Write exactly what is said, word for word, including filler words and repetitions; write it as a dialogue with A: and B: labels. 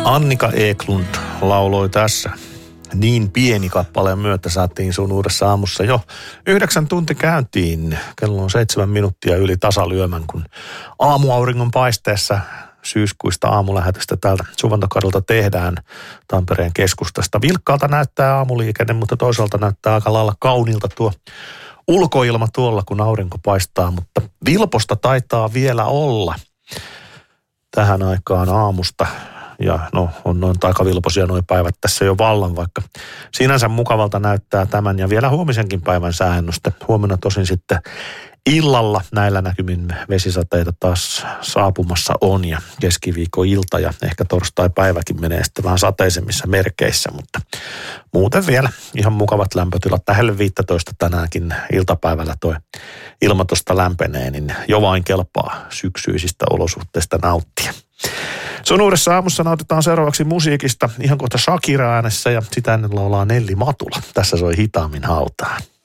A: Annika Eklund lauloi tässä. Niin pieni kappaleen myötä saatiin sun uudessa aamussa jo yhdeksän tunti käyntiin. Kello on seitsemän minuuttia yli tasalyömän, kun aamuauringon paisteessa syyskuista aamulähetystä täältä Suvantokadulta tehdään Tampereen keskustasta. Vilkkaalta näyttää aamuliikenne, mutta toisaalta näyttää aika lailla kauniilta tuo ulkoilma tuolla, kun aurinko paistaa, mutta vilposta taitaa vielä olla tähän aikaan aamusta. Ja no, on noin taikavilpoisia nuo päivät tässä jo vallan, vaikka sinänsä mukavalta näyttää tämän ja vielä huomisenkin päivän säännöstä. Huomenna tosin sitten illalla näillä näkymin vesisateita taas saapumassa on ja keskiviikkoilta ja ehkä torstai-päiväkin menee sitten vähän sateisemmissa merkeissä, mutta muuten vielä ihan mukavat lämpötilat. Lähelle viisitoista tänäänkin iltapäivällä toi ilma tosta lämpenee, niin jo vain kelpaa syksyisistä olosuhteista nauttia. Sun uudessa aamussa nautitaan seuraavaksi musiikista ihan kohta Shakira äänessä ja sitä ennen laulaa Nelli Matula. Tässä soi Hitaammin hautaan.